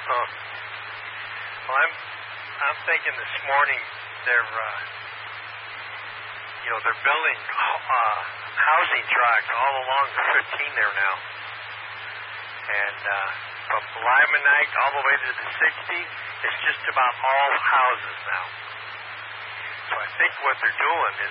Huh. Well, I'm thinking this morning they're building housing tracks all along the 15 there now, and from Limonite all the way to the 60, it's just about all houses now. So I think what they're doing is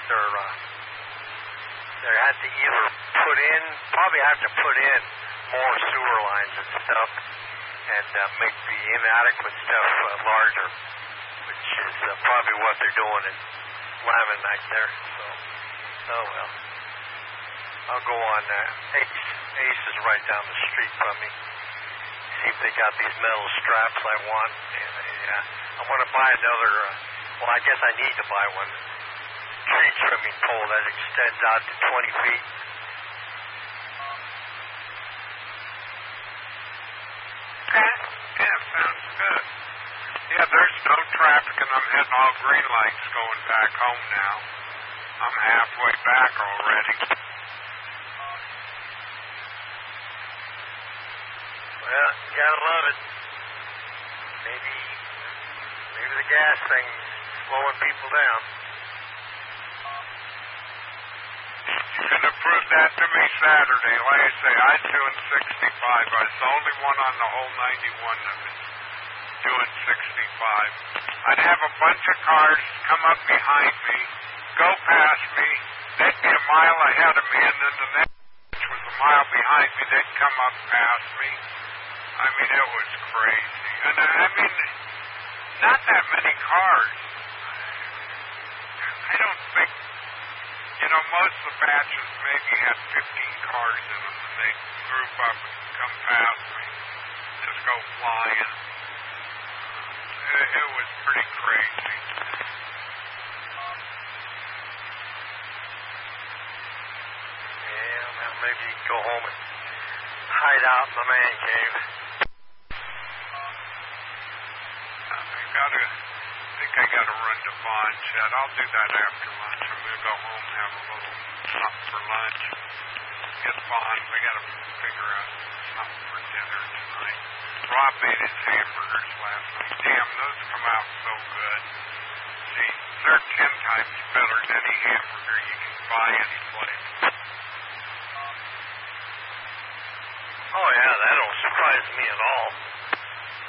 they have to either probably have to put in more sewer lines and stuff, and make the inadequate stuff larger, which is probably what they're doing in Limonite there. So, oh well. I'll go on Ace is right down the street from me. See if they got these metal straps I want. And I want to buy another, I guess I need to buy one, tree trimming pole that extends out to 20 feet. Yeah, sounds good. Yeah, there's no traffic and I'm hitting all green lights going back home now. I'm halfway back already. Well, you gotta love it. Maybe the gas thing's slowing people down. You can approve that to me Saturday. Like I say, I was doing 65. I was the only one on the whole 91 that was doing 65. I'd have a bunch of cars come up behind me, go past me, they'd be a mile ahead of me, and then the next which was a mile behind me, they'd come up past me. I mean, it was crazy. And I mean, not that many cars. I don't think, most of the batches maybe had 15 cars in them, and they'd group up and come past me, just go flying. It was pretty crazy. Yeah, well, maybe you can go home and hide out in the man cave. I got to run to Vaughn Shed. I'll do that after lunch. I'm going to go home and have a little something for lunch. Get Vaughn. We got to figure out something for dinner tonight. Rob made his hamburgers last night. Damn, those come out so good. See, they're 10 times better than any hamburger you can buy any place. Oh, yeah, that don't surprise me at all.